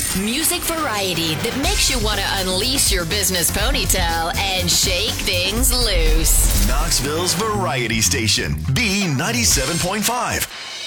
Music variety that makes you want to unleash your business ponytail and shake things loose. Knoxville's Variety Station, B97.5.